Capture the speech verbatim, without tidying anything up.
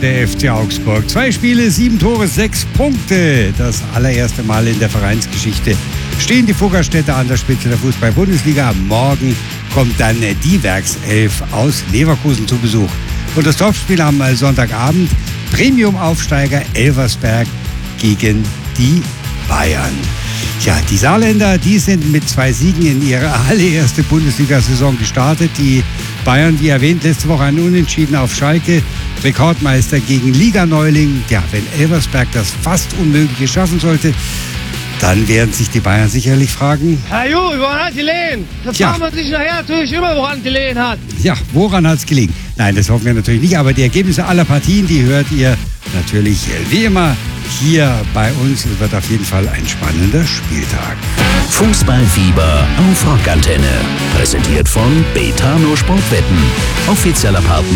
der F C Augsburg. Zwei Spiele, sieben Tore, sechs Punkte. Das allererste Mal in der Vereinsgeschichte stehen die Fuggerstädter an der Spitze der Fußball-Bundesliga. Morgen kommt dann die Werkself aus Leverkusen zu Besuch. Und das Topspiel am Sonntagabend, Premium-Aufsteiger Elversberg gegen die Bayern. Ja, die Saarländer, die sind mit zwei Siegen in ihre allererste Bundesliga-Saison gestartet. Die Bayern, wie erwähnt, letzte Woche ein Unentschieden auf Schalke. Rekordmeister gegen Liganeuling. Ja, wenn Elversberg das fast Unmögliche schaffen sollte, dann werden sich die Bayern sicherlich fragen: Herr Ju, woran hat gelegen? Das ja. fragt man sich nachher natürlich immer, woran gelegen hat. Ja, woran hat es gelegen? Nein, das hoffen wir natürlich nicht, aber die Ergebnisse aller Partien, die hört ihr natürlich wie immer hier bei uns. Es wird auf jeden Fall ein spannender Spieltag. Fußballfieber auf Rockantenne. Präsentiert von Betano Sportwetten. Offizieller Partner